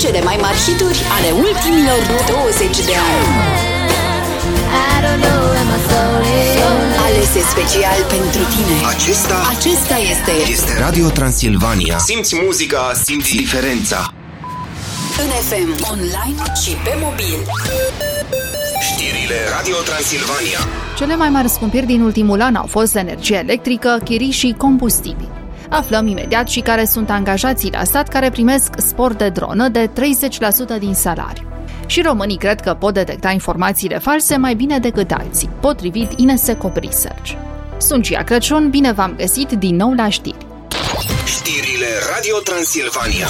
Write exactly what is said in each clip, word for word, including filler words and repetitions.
cele mai mari hituri ale ultimilor douăzeci de ani. Alese special pentru tine. Acesta Acesta este Este Radio Transilvania. Simți muzica, simți diferența. în F M, online și pe mobil. Știrile Radio Transilvania. Cele mai mari scumpiri din ultimul an au fost energie electrică, chirii și combustibil. Aflăm imediat și care sunt angajații la stat care primesc spor de dronă de treizeci la sută din salariu. Și românii cred că pot detecta informațiile false mai bine decât alții, potrivit Inesecop Research. Sunt Gia Crăciun, bine v-am găsit din nou la știri. Știrile Radio Transilvania.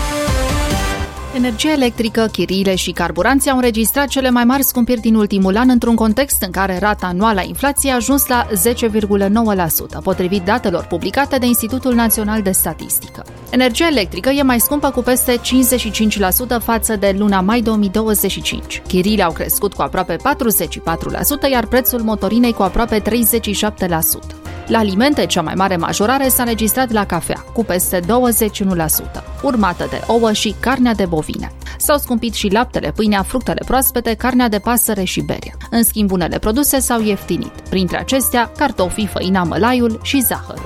Energia electrică, chiriile și carburanții au înregistrat cele mai mari scumpiri din ultimul an într-un context în care rata anuală a inflației a ajuns la zece virgulă nouă la sută, potrivit datelor publicate de Institutul Național de Statistică. Energia electrică e mai scumpă cu peste cincizeci și cinci la sută față de luna mai două mii douăzeci și cinci. Chiriile au crescut cu aproape patruzeci și patru la sută, iar prețul motorinei cu aproape treizeci și șapte la sută. La alimente, cea mai mare majorare s-a înregistrat la cafea, cu peste douăzeci și unu la sută, urmată de ouă și carnea de bovine. S-au scumpit și laptele, pâinea, fructele proaspete, carnea de pasăre și berea. În schimb, unele produse s-au ieftinit, printre acestea cartofii, făina, mălaiul și zahărul.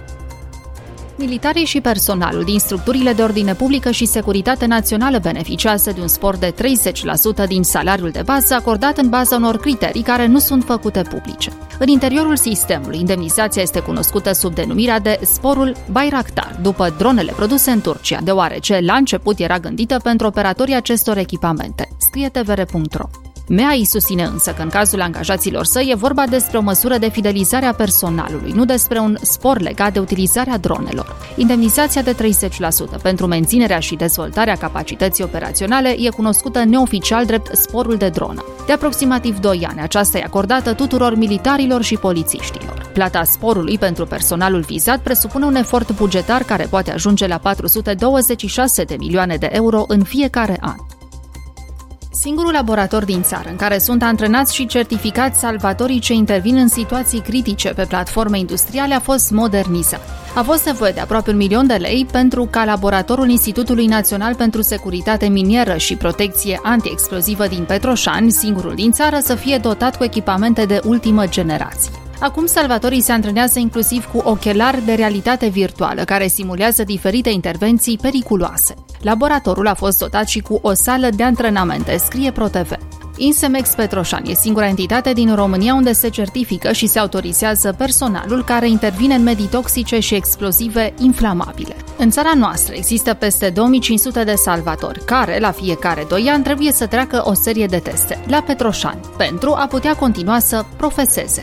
Militarii și personalul din structurile de ordine publică și securitate națională beneficiază de un spor de treizeci la sută din salariul de bază acordat în baza unor criterii care nu sunt făcute publice. În interiorul sistemului, indemnizația este cunoscută sub denumirea de sporul Bayraktar, după dronele produse în Turcia, deoarece la început era gândită pentru operatorii acestor echipamente, scrie T V R punct ro. M E A I susține însă că în cazul angajaților săi e vorba despre o măsură de fidelizare a personalului, nu despre un spor legat de utilizarea dronelor. Indemnizația de treizeci la sută pentru menținerea și dezvoltarea capacității operaționale e cunoscută neoficial drept sporul de dronă. De aproximativ doi ani, aceasta e acordată tuturor militarilor și polițiștilor. Plata sporului pentru personalul vizat presupune un efort bugetar care poate ajunge la patru sute douăzeci și șase de milioane de euro în fiecare an. Singurul laborator din țară în care sunt antrenați și certificați salvatorii ce intervin în situații critice pe platforme industriale a fost modernizat. A fost nevoie de aproape un milion de lei pentru ca laboratorul Institutului Național pentru Securitate Minieră și Protecție Antiexplozivă din Petroșani, singurul din țară, să fie dotat cu echipamente de ultimă generație. Acum salvatorii se antrenează inclusiv cu ochelari de realitate virtuală, care simulează diferite intervenții periculoase. Laboratorul a fost dotat și cu o sală de antrenamente, scrie ProTV. Insemex Petroșani e singura entitate din România unde se certifică și se autorizează personalul care intervine în medii toxice și explozive inflamabile. În țara noastră există peste două mii cinci sute de salvatori, care, la fiecare doi ani, trebuie să treacă o serie de teste la Petroșani, pentru a putea continua să profeseze.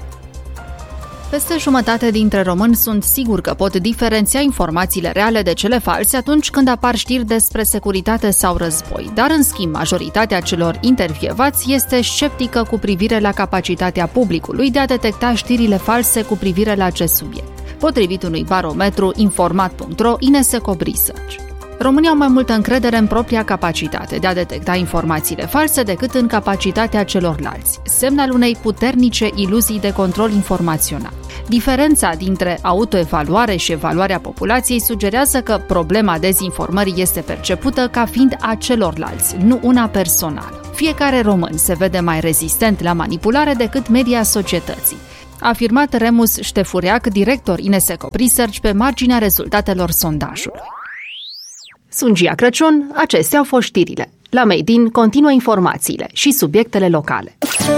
Peste jumătate dintre români sunt siguri că pot diferenția informațiile reale de cele false atunci când apar știri despre securitate sau război, dar în schimb majoritatea celor intervievați este sceptică cu privire la capacitatea publicului de a detecta știrile false cu privire la acest subiect, potrivit unui barometru informat punct ro Inesecop Research. Românii au mai multă încredere în propria capacitate de a detecta informațiile false decât în capacitatea celorlalți, semn al unei puternice iluzii de control informațional. Diferența dintre autoevaluare și evaluarea populației sugerează că problema dezinformării este percepută ca fiind a celorlalți, nu una personală. Fiecare român se vede mai rezistent la manipulare decât media societății, a afirmat Remus Ștefureac, director Inesecop Research, pe marginea rezultatelor sondajului. Sunt Gia Crăciun, acestea au fost știrile. La Made in continuă informațiile și subiectele locale.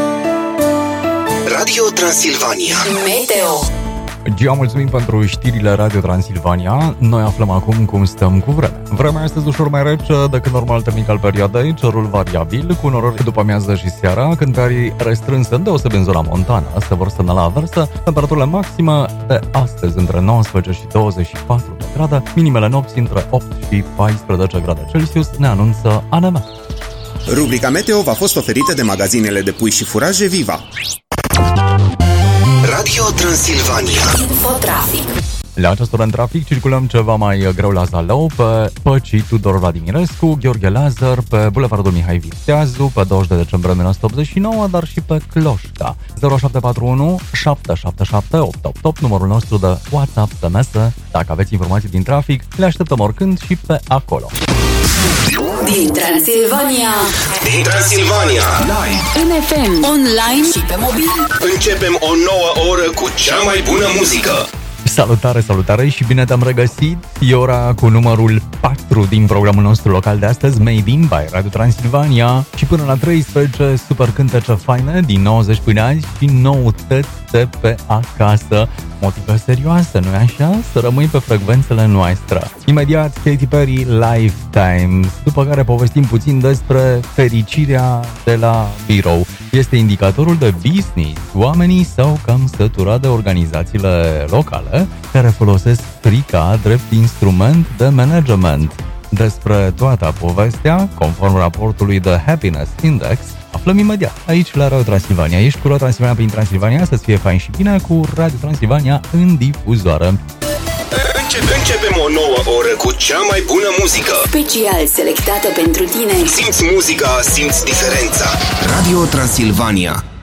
Radio Transilvania. Meteo. Gia, mulțumim pentru știrile Radio Transilvania. Noi aflăm acum cum stăm cu vremea. Vremea este ușor mai rece decât normal termic al perioadei, cerul variabil, cu norori după amiază și seara, cântării restrânse îndeosebi în zona montană. Se vor stăna la aversa, temperaturile maxime de astăzi între nouăsprezece și douăzeci și patru de grade, minimele nopții între opt și paisprezece grade Celsius, ne anunță A N M. Rubrica Meteo v-a fost oferită de magazinele de pui și furaje Viva. Radio Transilvania. Infotrafic. La această oră în trafic circulăm ceva mai greu la Zalău, pe Păcii Tudor Vladimirescu, Gheorghe Lazar, pe Bulevardul Mihai Viteazu, pe douăzeci de decembrie o mie nouă sute optzeci și nouă, dar și pe Cloșca. zero șapte patru unu șapte șapte șapte opt opt opt, numărul nostru de WhatsApp, S M S. Dacă aveți informații din trafic, le așteptăm oricând și pe acolo. din Transilvania. Din Transilvania. Live. În F M, online și pe mobil. Începem o nouă oră cu cea mai bună muzică. Salutare, salutare și bine te-am regăsit. E ora cu numărul patru din programul nostru local de astăzi, Made in by Radio Transilvania. Și până la treisprezece, super cântece faine din nouăzeci până azi și noutăți de pe acasă. Motivă serioasă, nu-i așa? Să rămâi pe frecvențele noastre. Imediat, Katy Perry, Lifetime, după care povestim puțin despre fericirea de la birou. Este indicatorul de business. Oamenii s-au cam săturat de organizațiile locale care folosesc frica drept instrument de management. Despre toată povestea, conform raportului The Happiness Index, aflăm imediat aici la Radio Transilvania. Ești cu Radio Transilvania prin Transilvania, să-ți fie fain și bine cu Radio Transilvania în difuzoară. Începem o nouă oră cu cea mai bună muzică. Special selectată pentru tine. Simți muzica, simți diferența. Radio Transilvania.